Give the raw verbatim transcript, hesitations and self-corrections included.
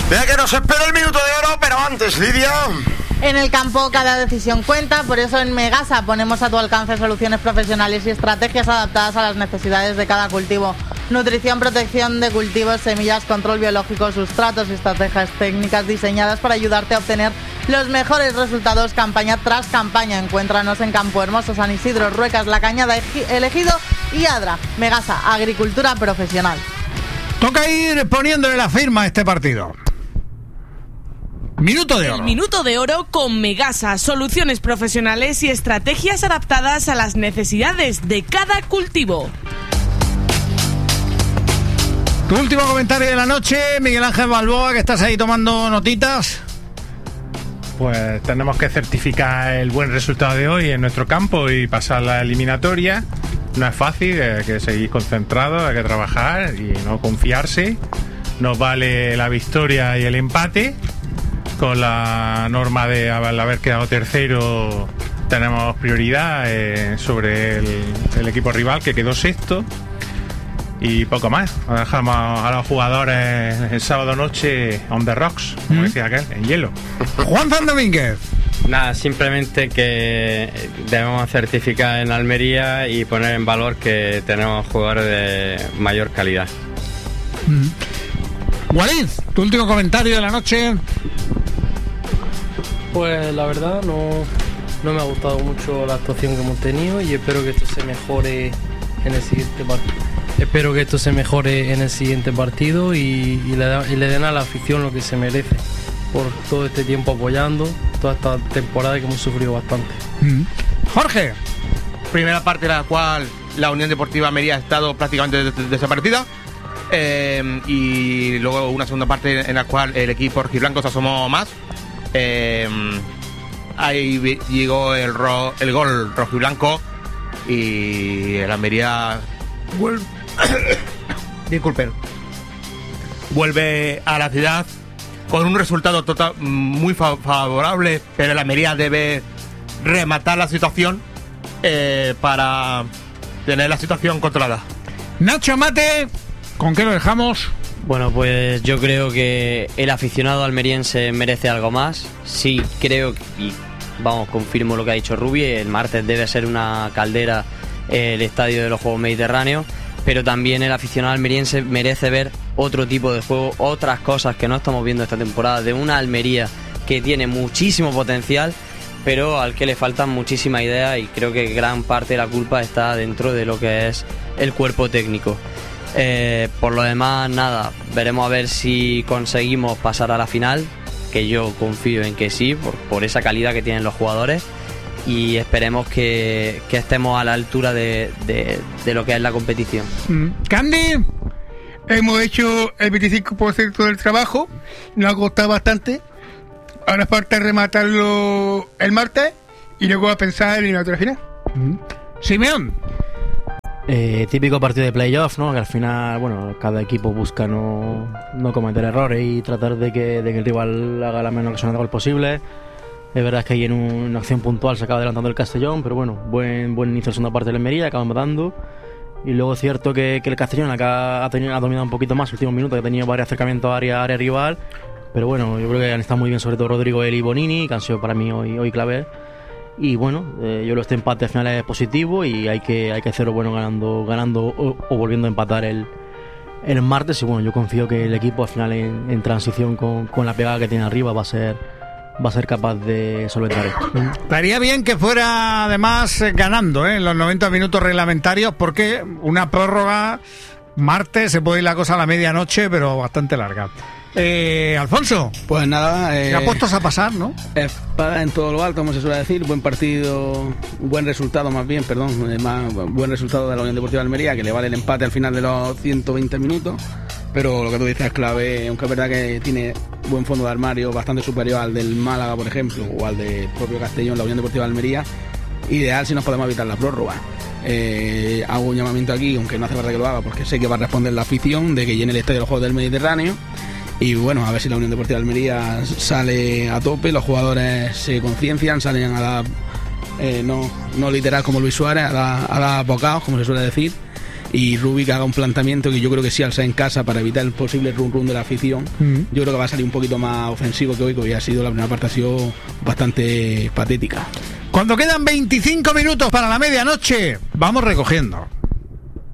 Vea que nos espera el minuto de oro, pero antes, Lidia. En el campo cada decisión cuenta, por eso en Megasa ponemos a tu alcance soluciones profesionales y estrategias adaptadas a las necesidades de cada cultivo. Nutrición, protección de cultivos, semillas, control biológico, sustratos y estrategias técnicas diseñadas para ayudarte a obtener los mejores resultados campaña tras campaña. Encuéntranos en Campo Hermoso, San Isidro, Ruecas, La Cañada, El Ejido y Adra. Megasa, agricultura profesional. Toca ir poniéndole la firma a este partido. Minuto de oro. El minuto de oro con Megasa, soluciones profesionales y estrategias adaptadas a las necesidades de cada cultivo. Tu último comentario de la noche, Miguel Ángel Balboa, que estás ahí tomando notitas. Pues tenemos que certificar el buen resultado de hoy en nuestro campo y pasar la eliminatoria. No es fácil, hay que seguir concentrados, hay que trabajar y no confiarse. Nos vale la victoria y el empate. Con la norma de al haber quedado tercero tenemos prioridad eh, sobre el, el equipo rival que quedó sexto y poco más. Dejamos a los jugadores el sábado noche on the rocks, como ¿Mm? decía aquel, en hielo. Juan San Domínguez. Nada, simplemente que debemos certificar en Almería y poner en valor que tenemos jugadores de mayor calidad. Mm. Walid, tu último comentario de la noche. Pues la verdad no, no me ha gustado mucho la actuación que hemos tenido y espero que esto se mejore en el siguiente partido. Espero que esto se mejore en el siguiente partido y, y, le, y le den a la afición lo que se merece por todo este tiempo apoyando, toda esta temporada que hemos sufrido bastante. Mm. Jorge. Primera parte en la cual la Unión Deportiva Almería ha estado prácticamente desaparecida. Eh, y luego una segunda parte en la cual el equipo rojiblanco se asomó más. Eh, ahí llegó el, ro, el gol rojiblanco y el Almería vuelve, disculpen, vuelve a la ciudad con un resultado total, muy favorable, pero el Almería debe rematar la situación eh, para tener la situación controlada. Nacho Amate, ¿con qué lo dejamos? Bueno, pues yo creo que el aficionado almeriense merece algo más. Sí, creo, y vamos, confirmo lo que ha dicho Rubi, el martes debe ser una caldera el estadio de los Juegos Mediterráneos, pero también el aficionado almeriense merece ver otro tipo de juego, otras cosas que no estamos viendo esta temporada, de una Almería que tiene muchísimo potencial, pero al que le faltan muchísimas ideas y creo que gran parte de la culpa está dentro de lo que es el cuerpo técnico. Eh, por lo demás, nada, veremos a ver si conseguimos pasar a la final, que yo confío en que sí, por, por esa calidad que tienen los jugadores, y esperemos que, que estemos a la altura de, de, de lo que es la competición. Candy, hemos hecho el veinticinco por ciento del trabajo, nos ha costado bastante, ahora falta rematarlo el martes y luego a pensar en la otra final. Simeón. Eh, típico partido de playoff, ¿no? Que al final, bueno, cada equipo busca no, no cometer errores y tratar de que, de que el rival haga la menor ocasión de gol posible. Es verdad que ahí en un, una acción puntual se acaba adelantando el Castellón, pero bueno, buen buen inicio de segunda parte de la Almería, acaban matando. Y luego es cierto que, que el Castellón acá ha, tenido, ha dominado un poquito más los últimos minutos, que ha tenido varios acercamientos a área, área rival. Pero bueno, yo creo que han estado muy bien, sobre todo Rodrigo, Eli y Bonini, que han sido para mí hoy, hoy clave. Y bueno, eh, yo creo que este empate al final es positivo y hay que, hay que hacerlo bueno ganando, ganando o, o volviendo a empatar el, el martes. Y bueno, yo confío que el equipo al final en, en transición con, con la pegada que tiene arriba va a ser va a ser capaz de solventar esto. Estaría bien que fuera además ganando ¿eh? en los noventa minutos reglamentarios, porque una prórroga martes se puede ir la cosa a la medianoche, pero bastante larga. Eh, Alfonso, pues nada, eh, apuestos a pasar, ¿no? Espada en todo lo alto, como se suele decir, buen partido, buen resultado más bien, perdón, más, buen resultado de la Unión Deportiva de Almería, que le vale el empate al final de los ciento veinte minutos, pero lo que tú dices es clave, aunque es verdad que tiene buen fondo de armario, bastante superior al del Málaga, por ejemplo, o al del propio Castellón, la Unión Deportiva de Almería, ideal si nos podemos evitar la prórroga. Eh, hago un llamamiento aquí, aunque no hace falta que lo haga, porque sé que va a responder la afición, de que llene el estadio de los Juegos del Mediterráneo. Y bueno, a ver si la Unión Deportiva de Almería sale a tope, los jugadores se conciencian, salen a la, eh, no, no literal como Luis Suárez, a la, a la bocaos, como se suele decir, y Rubi que haga un planteamiento que yo creo que sí, al ser en casa, para evitar el posible run run de la afición, mm. yo creo que va a salir un poquito más ofensivo que hoy, que hoy ha sido la primera parte, ha sido bastante patética. Cuando quedan veinticinco minutos para la medianoche, vamos recogiendo.